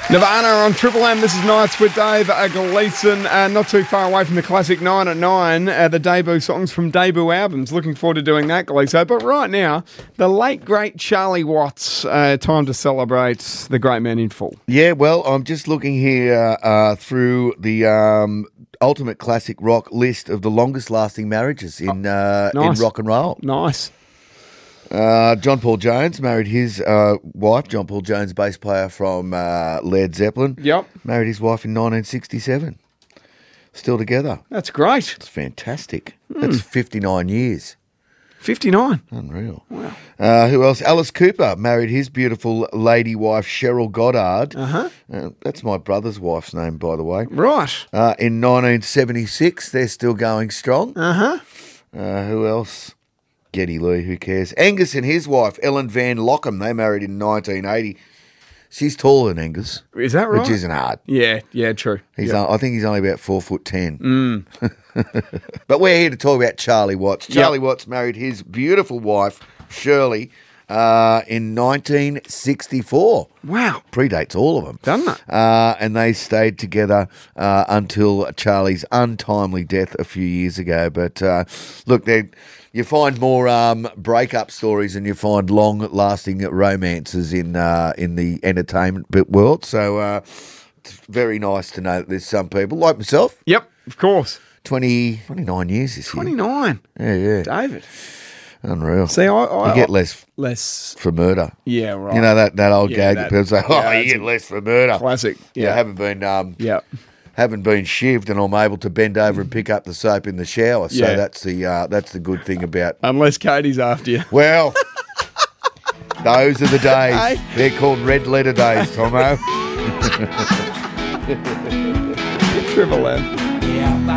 Nirvana on Triple M. This is Nights with Dave Gleeson. Not too far away from the classic 9 at 9, the debut songs from debut albums. Looking forward to doing that, Gleeso. But right now, the late, great Charlie Watts. Time to celebrate the great man in full. Yeah, well, I'm just looking here through the Ultimate Classic Rock list of the longest-lasting marriages in rock and roll. Nice. John Paul Jones married his wife, John Paul Jones, bass player from Led Zeppelin. Yep. Married his wife in 1967. Still together. That's great. It's fantastic. That's 59 years. 59. Unreal. Wow. Who else? Alice Cooper married his beautiful lady wife, Cheryl Goddard. That's my brother's wife's name, by the way. Right. In 1976. They're still going strong. Who else? Geddy Lee, who cares? Angus and his wife, Ellen Van Lockham, they married in 1980. She's taller than Angus. Is that right? Which isn't hard. Yeah, true. I think he's only about 4'10". But we're here to talk about Charlie Watts. Charlie Watts married his beautiful wife, Shirley, in 1964. Wow. Predates all of them. Doesn't it? And they stayed together until Charlie's untimely death a few years ago. But look, you find more breakup stories than you find long-lasting romances in the entertainment world. So it's very nice to know that there's some people, like myself. Yep, of course. 29 years this year. 29. Yeah. David. Unreal. See, you get less for murder. Yeah, right. You know that old gag that people say, you get a less for murder. Classic. Yeah, I haven't been shivved, and I'm able to bend over and pick up the soap in the shower. So that's the good thing about. Unless Katie's after you. Well, those are the days. Hey. They're called red letter days, Tomo. Triple M.